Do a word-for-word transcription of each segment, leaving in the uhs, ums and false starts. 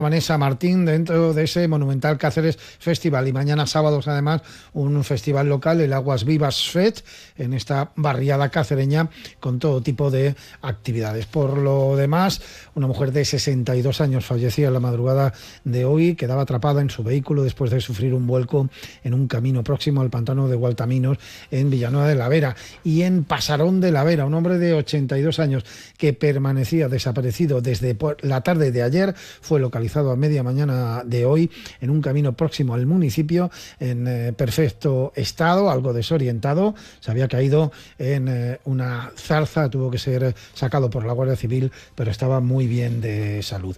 Vanessa Martín dentro de ese monumental Cáceres Festival, y mañana sábados además un festival local, el Aguas Vivas Fest, en esta barriada cacereña con todo tipo de actividades. Por lo demás, una mujer de sesenta y dos años fallecía en la madrugada de hoy, quedaba atrapada en su vehículo después de sufrir un vuelco en un camino próximo al pantano de Gualtaminos en Villanueva de la Vera. Y en Pasarón de la Vera, un hombre de ochenta y dos años que permanecía desaparecido desde la tarde de ayer fue localizado a media mañana de hoy en un camino próximo al municipio en eh, perfecto estado, algo desorientado. Se había caído en eh, una zarza, tuvo que ser sacado por la Guardia Civil, pero estaba muy bien de salud.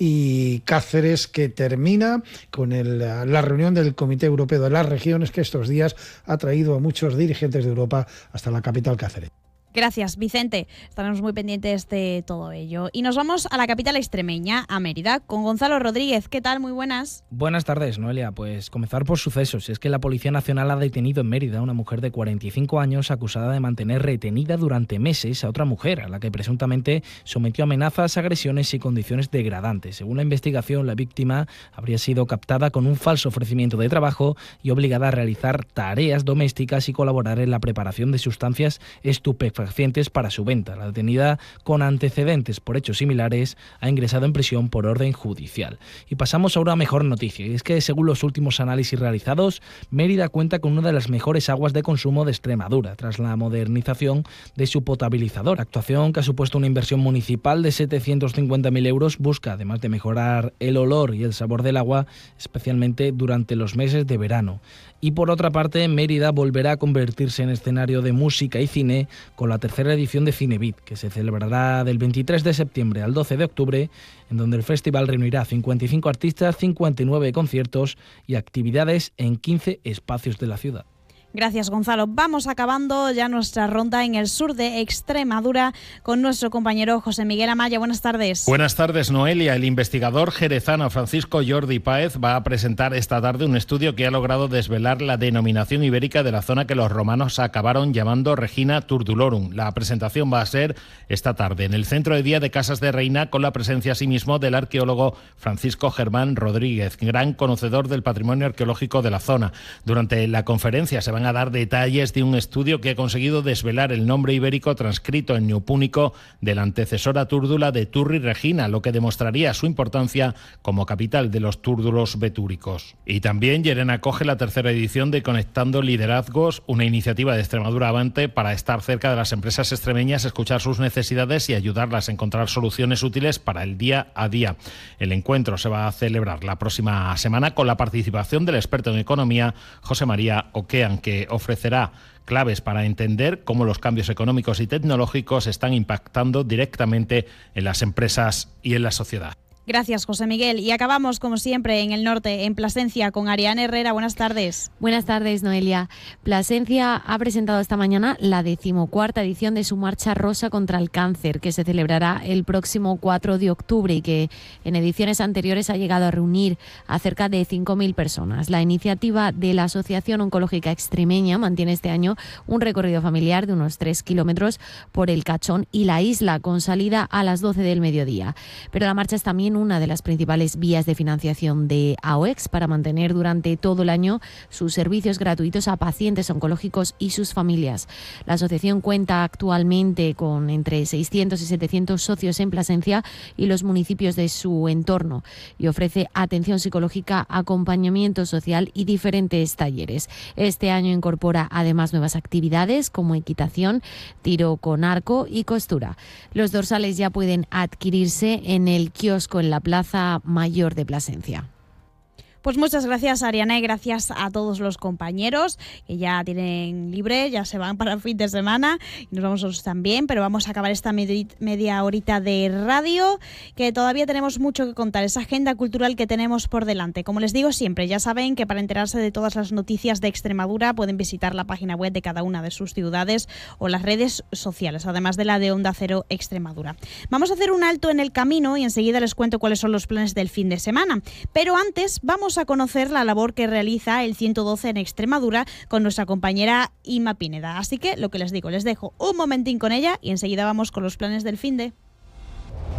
Y Cáceres, que termina con el, la reunión del Comité Europeo de las Regiones, que estos días ha traído a muchos dirigentes de Europa hasta la capital Cáceres. Gracias, Vicente. Estaremos muy pendientes de todo ello. Y nos vamos a la capital extremeña, a Mérida, con Gonzalo Rodríguez. ¿Qué tal? Muy buenas. Buenas tardes, Noelia. Pues comenzar por sucesos. Es que la Policía Nacional ha detenido en Mérida a una mujer de cuarenta y cinco años acusada de mantener retenida durante meses a otra mujer, a la que presuntamente sometió a amenazas, agresiones y condiciones degradantes. Según la investigación, la víctima habría sido captada con un falso ofrecimiento de trabajo y obligada a realizar tareas domésticas y colaborar en la preparación de sustancias estupefacientes para su venta. La detenida, con antecedentes por hechos similares, ha ingresado en prisión por orden judicial. Y pasamos ahora a mejor noticia, y es que según los últimos análisis realizados, Mérida cuenta con una de las mejores aguas de consumo de Extremadura, tras la modernización de su potabilizador. Actuación que ha supuesto una inversión municipal de setecientos cincuenta mil euros, busca, además de mejorar el olor y el sabor del agua, especialmente durante los meses de verano. Y por otra parte, Mérida volverá a convertirse en escenario de música y cine con la tercera edición de Cinebit, que se celebrará del veintitrés de septiembre al doce de octubre, en donde el festival reunirá cincuenta y cinco artistas, cincuenta y nueve conciertos y actividades en quince espacios de la ciudad. Gracias, Gonzalo. Vamos acabando ya nuestra ronda en el sur de Extremadura con nuestro compañero José Miguel Amaya. Buenas tardes. Buenas tardes, Noelia. El investigador jerezano Francisco Jordi Páez va a presentar esta tarde un estudio que ha logrado desvelar la denominación ibérica de la zona que los romanos acabaron llamando Regina Turdulorum. La presentación va a ser esta tarde en el Centro de Día de Casas de Reina, con la presencia asimismo del arqueólogo Francisco Germán Rodríguez, gran conocedor del patrimonio arqueológico de la zona. Durante la conferencia se va a dar detalles de un estudio que ha conseguido desvelar el nombre ibérico transcrito en neopúnico de la antecesora túrdula de Turri Regina, lo que demostraría su importancia como capital de los túrdulos betúricos. Y también Llerena acoge la tercera edición de Conectando Liderazgos, una iniciativa de Extremadura Avante para estar cerca de las empresas extremeñas, escuchar sus necesidades y ayudarlas a encontrar soluciones útiles para el día a día. El encuentro se va a celebrar la próxima semana con la participación del experto en economía José María Oquean, que ofrecerá claves para entender cómo los cambios económicos y tecnológicos están impactando directamente en las empresas y en la sociedad. Gracias, José Miguel. Y acabamos, como siempre, en el norte, en Plasencia, con Ariane Herrera. Buenas tardes. Buenas tardes, Noelia. Plasencia ha presentado esta mañana la decimocuarta edición de su Marcha Rosa contra el Cáncer, que se celebrará el próximo cuatro de octubre y que en ediciones anteriores ha llegado a reunir a cerca de cinco mil personas. La iniciativa de la Asociación Oncológica Extremeña mantiene este año un recorrido familiar de unos tres kilómetros por el Cachón y la isla, con salida a las doce del mediodía. Pero la marcha es también una de las principales vías de financiación de A O E X para mantener durante todo el año sus servicios gratuitos a pacientes oncológicos y sus familias. La asociación cuenta actualmente con entre seiscientos y setecientos socios en Plasencia y los municipios de su entorno y ofrece atención psicológica, acompañamiento social y diferentes talleres. Este año incorpora además nuevas actividades como equitación, tiro con arco y costura. Los dorsales ya pueden adquirirse en el kiosco en la Plaza Mayor de Plasencia. Pues muchas gracias, Ariana, y gracias a todos los compañeros que ya tienen libre, ya se van para el fin de semana y nos vamos nosotros también, pero vamos a acabar esta media horita de radio, que todavía tenemos mucho que contar, esa agenda cultural que tenemos por delante. Como les digo siempre, ya saben que para enterarse de todas las noticias de Extremadura pueden visitar la página web de cada una de sus ciudades o las redes sociales, además de la de Onda Cero Extremadura. Vamos a hacer un alto en el camino y enseguida les cuento cuáles son los planes del fin de semana, pero antes vamos a conocer la labor que realiza el ciento doce en Extremadura con nuestra compañera Inma Pineda. Así que lo que les digo, les dejo un momentín con ella y enseguida vamos con los planes del finde.